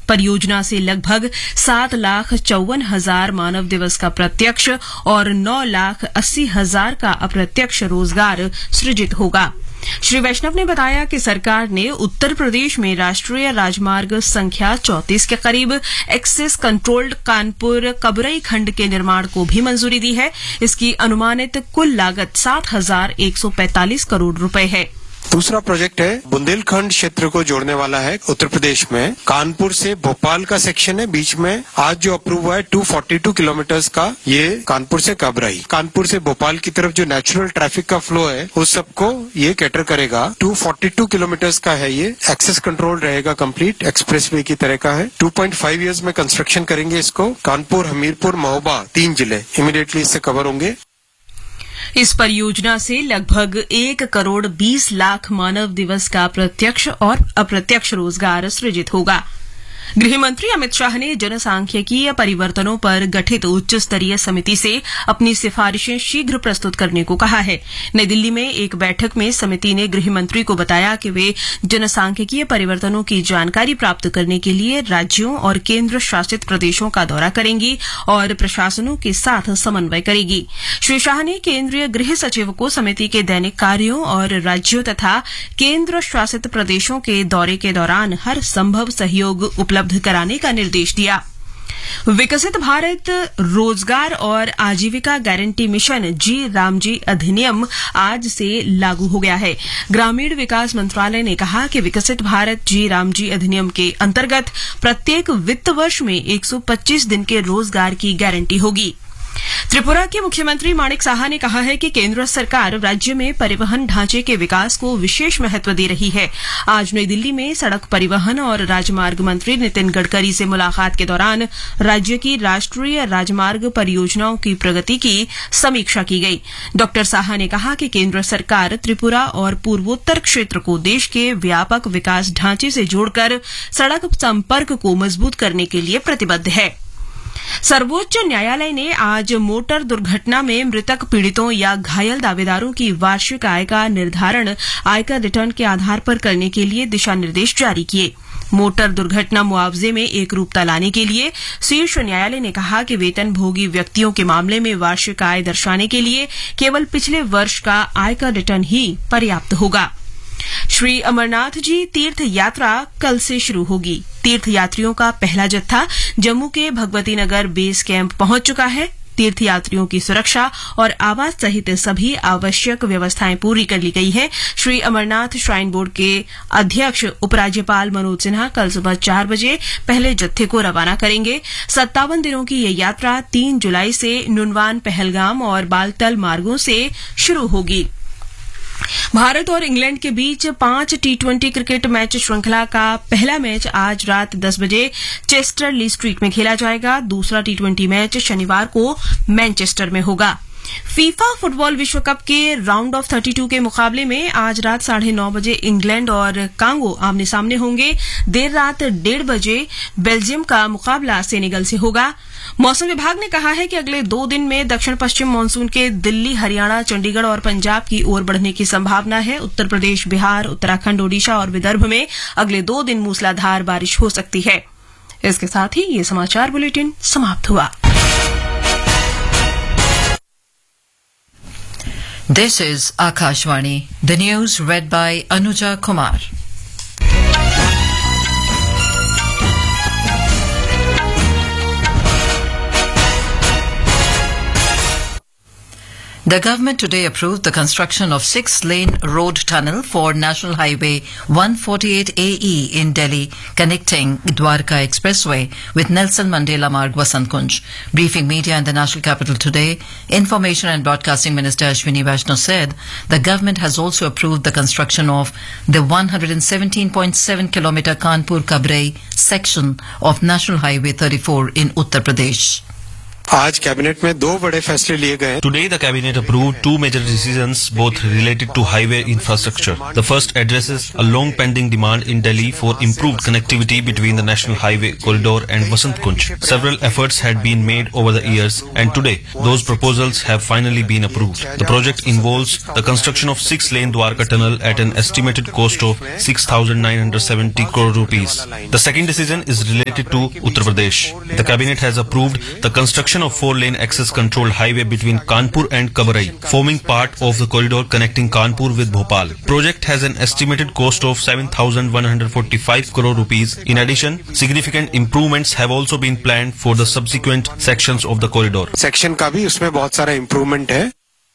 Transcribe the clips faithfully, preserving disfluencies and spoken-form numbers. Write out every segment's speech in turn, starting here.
परियोजना से लगभग सात लाख चौवन हजार मानव दिवस का प्रत्यक्ष और नौ लाख अस्सी हजार का अप्रत्यक्ष रोजगार सृजित होगा। श्री वैष्णव ने बताया कि सरकार ने उत्तर प्रदेश में राष्ट्रीय राजमार्ग संख्या चौंतीस के करीब एक्सेस कंट्रोल्ड कानपुर कबरई खंड के निर्माण को भी मंजूरी दी है। इसकी अनुमानित कुल लागत सात हजार एक सौ पैंतालीस करोड़ रुपए है। दूसरा प्रोजेक्ट है बुंदेलखंड क्षेत्र को जोड़ने वाला है। उत्तर प्रदेश में कानपुर से भोपाल का सेक्शन है, बीच में आज जो अप्रूव हुआ है दो सौ बयालीस किलोमीटर का, ये कानपुर से कबरई, कानपुर से भोपाल की तरफ जो नेचुरल ट्रैफिक का फ्लो है उस सबको ये कैटर करेगा। दो सौ बयालीस किलोमीटर का है, ये एक्सेस कंट्रोल रहेगा, कंप्लीट एक्सप्रेसवे की तरह का है। दो पॉइंट पाँच इयर्स में कंस्ट्रक्शन करेंगे इसको। कानपुर, हमीरपुर, महोबा तीन जिले इमीडिएटली इससे कवर होंगे। इस परियोजना से लगभग एक करोड़ बीस लाख मानव दिवस का प्रत्यक्ष और अप्रत्यक्ष रोजगार सृजित होगा। गृह मंत्री अमित शाह ने जनसांख्यिकीय परिवर्तनों पर गठित उच्च स्तरीय समिति से अपनी सिफारिशें शीघ्र प्रस्तुत करने को कहा है। नई दिल्ली में एक बैठक में समिति ने गृह मंत्री को बताया कि वे जनसांख्यिकीय परिवर्तनों की जानकारी प्राप्त करने के लिए राज्यों और केंद्र शासित प्रदेशों का दौरा करेंगी और प्रशासनों के साथ समन्वय करेगी। श्री शाह ने केंद्रीय गृह सचिव को समिति के दैनिक कार्यों और राज्यों तथा केंद्र शासित प्रदेशों के दौरे के दौरान हर संभव सहयोग उपलब्ध कराने का निर्देश दिया। विकसित भारत रोजगार और आजीविका गारंटी मिशन जी रामजी अधिनियम आज से लागू हो गया है। ग्रामीण विकास मंत्रालय ने कहा कि विकसित भारत जी रामजी अधिनियम के अंतर्गत प्रत्येक वित्त वर्ष में एक सौ पच्चीस दिन के रोजगार की गारंटी होगी। त्रिपुरा के मुख्यमंत्री माणिक साहा ने कहा है कि केंद्र सरकार राज्य में परिवहन ढांचे के विकास को विशेष महत्व दे रही है। आज नई दिल्ली में सड़क परिवहन और राजमार्ग मंत्री नितिन गडकरी से मुलाकात के दौरान राज्य की राष्ट्रीय राजमार्ग परियोजनाओं की प्रगति की समीक्षा की गई। डॉक्टर साहा ने कहा कि केंद्र सरकार त्रिपुरा और पूर्वोत्तर क्षेत्र को देश के व्यापक विकास ढांचे से जोड़कर सड़क संपर्क को मजबूत करने के लिए प्रतिबद्ध है। सर्वोच्च न्यायालय ने आज मोटर दुर्घटना में मृतक पीड़ितों या घायल दावेदारों की वार्षिक आय का निर्धारण आयकर रिटर्न के आधार पर करने के लिए दिशा निर्देश जारी किए। मोटर दुर्घटना मुआवजे में एक रूपता लाने के लिए शीर्ष न्यायालय ने कहा कि वेतनभोगी व्यक्तियों के मामले में वार्षिक आय दर्शाने के लिए केवल पिछले वर्ष का आयकर रिटर्न ही पर्याप्त होगा। श्री अमरनाथ जी तीर्थ यात्रा कल से शुरू होगी। तीर्थ यात्रियों का पहला जत्था जम्मू के भगवती नगर बेस कैंप पहुंच चुका है। तीर्थ यात्रियों की सुरक्षा और आवास सहित सभी आवश्यक व्यवस्थाएं पूरी कर ली गई है। श्री अमरनाथ श्राइन बोर्ड के अध्यक्ष उपराज्यपाल मनोज सिन्हा कल सुबह चार बजे पहले जत्थे को रवाना करेंगे। सत्तावन दिनों की यह यात्रा तीन जुलाई से नुनवान, पहलगाम और बालतल मार्गों से शुरू होगी। भारत और इंग्लैंड के बीच पांच टी ट्वेंटी क्रिकेट मैच श्रृंखला का पहला मैच आज रात दस बजे चेस्टर ली स्ट्रीट में खेला जाएगा। दूसरा टी ट्वेंटी मैच शनिवार को मैनचेस्टर में होगा। फीफा फुटबॉल विश्व कप के राउंड ऑफ बत्तीस के मुकाबले में आज रात साढ़े नौ बजे इंग्लैंड और कांगो आमने सामने होंगे। देर रात डेढ़ बजे बेल्जियम का मुकाबला सेनेगल से होगा। मौसम विभाग ने कहा है कि अगले दो दिन में दक्षिण पश्चिम मानसून के दिल्ली, हरियाणा, चंडीगढ़ और पंजाब की ओर बढ़ने की संभावना है। उत्तर प्रदेश, बिहार, उत्तराखंड, ओडिशा और विदर्भ में अगले दो दिन मूसलाधार बारिश हो सकती है। इसके साथ ही ये समाचार बुलेटिन समाप्त हुआ। This is Akashvani. The news read by Anuja Kumar. The government today approved the construction of six-lane road tunnel for National Highway one forty-eight A E in Delhi, connecting Dwarka Expressway with Nelson Mandela Marg Vasant Kunj. Briefing media in the national capital today, Information and Broadcasting Minister Ashwini Vaishnaw said the government has also approved the construction of the one hundred seventeen point seven kilometer Kanpur-Kabrai section of National Highway thirty-four in Uttar Pradesh. आज cabinet में दो बड़े फैसले लिए गए. Today, the cabinet approved two major decisions, both related to highway infrastructure. The first addresses a long-pending demand in Delhi for improved connectivity between the National Highway corridor and Vasant Kunj. Several efforts had been made over the years, and today those proposals have finally been approved. The project involves the construction of six-lane Dwarka tunnel at an estimated cost of six thousand nine hundred seventy crore rupees. The second decision is related to Uttar Pradesh. The cabinet has approved the construction of four-lane access-controlled highway between Kanpur and Kabarai, forming part of the corridor connecting Kanpur with Bhopal. Project has an estimated cost of seven thousand one hundred forty-five crore rupees. In addition, significant improvements have also been planned for the subsequent sections of the corridor. Section का भी उसमें बहुत सारा improvement है.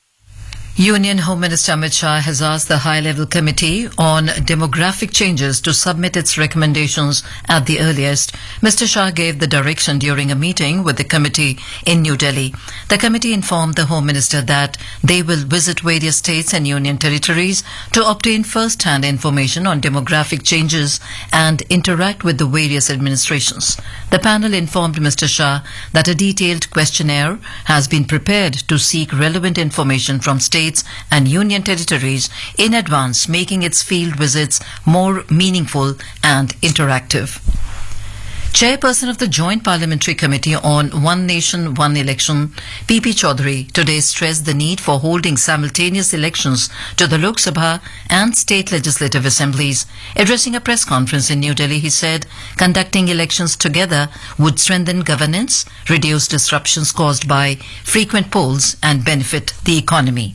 Union Home Minister Amit Shah has asked the High-Level Committee on Demographic Changes to submit its recommendations at the earliest. Mister Shah gave the direction during a meeting with the committee in New Delhi. The committee informed the Home Minister that they will visit various states and union territories to obtain first-hand information on demographic changes and interact with the various administrations. The panel informed Mister Shah that a detailed questionnaire has been prepared to seek relevant information from states and union territories in advance, making its field visits more meaningful and interactive. Chairperson of the Joint Parliamentary Committee on One Nation, One Election, P P Chaudhary, today stressed the need for holding simultaneous elections to the Lok Sabha and state legislative assemblies. Addressing a press conference in New Delhi, he said conducting elections together would strengthen governance, reduce disruptions caused by frequent polls, and benefit the economy.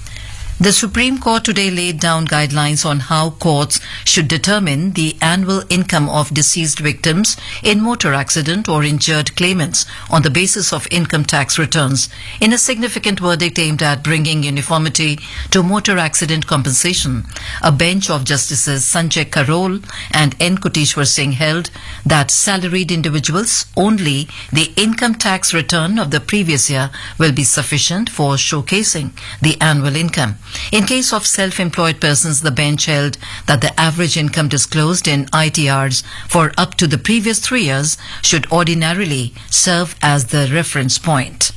The Supreme Court today laid down guidelines on how courts should determine the annual income of deceased victims in motor accident or injured claimants on the basis of income tax returns. In a significant verdict aimed at bringing uniformity to motor accident compensation, a bench of Justices Sanjay Karol and N. Kuteshwar Singh held that salaried individuals only the income tax return of the previous year will be sufficient for showcasing the annual income. In case of self-employed persons, the bench held that the average income disclosed in I T Rs for up to the previous three years should ordinarily serve as the reference point.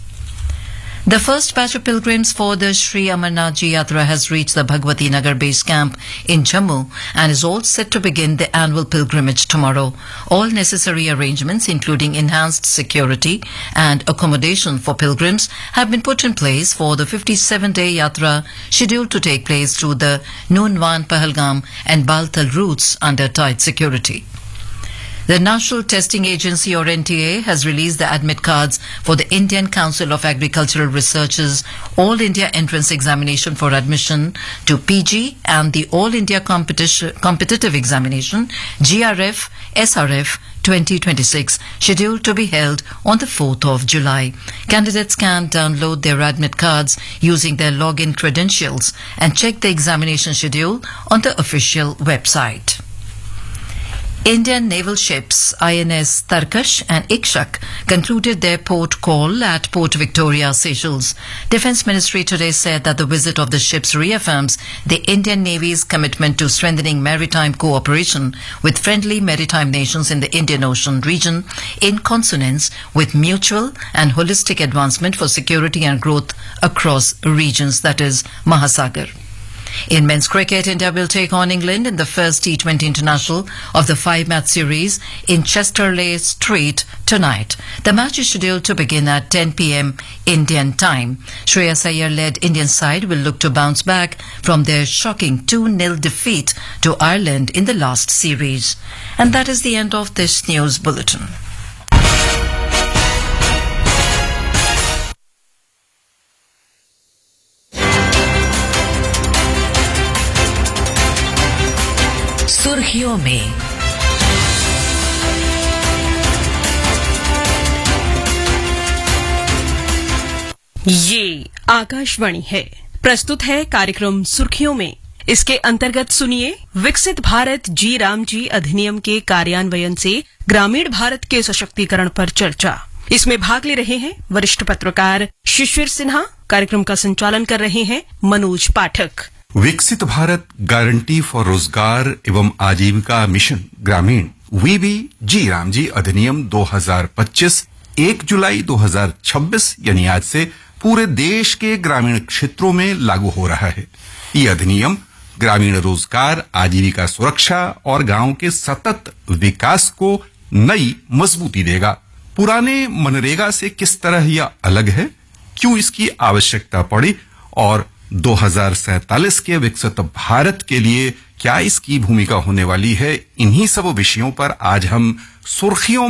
The first batch of pilgrims for the Sri Amarnath Ji Yatra has reached the Bhagwati Nagar base camp in Jammu and is all set to begin the annual pilgrimage tomorrow. All necessary arrangements, including enhanced security and accommodation for pilgrims, have been put in place for the fifty-seven day Yatra scheduled to take place through the Noonwan, Pahalgam and Baltal routes under tight security. The National Testing Agency, or N T A, has released the admit cards for the Indian Council of Agricultural Research's All India Entrance Examination for admission to P G and the All India Competition, Competitive Examination, G R F, S R F twenty twenty-six, scheduled to be held on the fourth of July. Candidates can download their admit cards using their login credentials and check the examination schedule on the official website. Indian naval ships I N S Tarkash and Ikshak concluded their port call at Port Victoria, Seychelles. Defence Ministry today said that the visit of the ships reaffirms the Indian Navy's commitment to strengthening maritime cooperation with friendly maritime nations in the Indian Ocean region in consonance with mutual and holistic advancement for security and growth across regions, that is Mahasagar. In men's cricket, India will take on England in the first T twenty International of the five-match series in Chesterley Street tonight. The match is scheduled to begin at ten p m Indian time. Shreyas Iyer-led Indian side will look to bounce back from their shocking two nil defeat to Ireland in the last series. And that is the end of this news bulletin. सुर्खियों में ये आकाशवाणी है। प्रस्तुत है कार्यक्रम सुर्खियों में। इसके अंतर्गत सुनिए विकसित भारत जी राम जी अधिनियम के कार्यान्वयन से ग्रामीण भारत के सशक्तिकरण पर चर्चा। इसमें भाग ले रहे हैं वरिष्ठ पत्रकार शिशिर सिन्हा। कार्यक्रम का संचालन कर रहे हैं मनोज पाठक। विकसित भारत गारंटी फॉर रोजगार एवं आजीविका मिशन ग्रामीण वीबी जी रामजी अधिनियम दो हज़ार पच्चीस एक जुलाई दो हज़ार छब्बीस यानी आज से पूरे देश के ग्रामीण क्षेत्रों में लागू हो रहा है। ये अधिनियम ग्रामीण रोजगार, आजीविका सुरक्षा और गांव के सतत विकास को नई मजबूती देगा। पुराने मनरेगा से किस तरह यह अलग है, क्यों इसकी आवश्यकता पड़ी और दो हज़ार सैंतालीस के विकसित भारत के लिए क्या इसकी भूमिका होने वाली है, इन्हीं सब विषयों पर आज हम सुर्खियों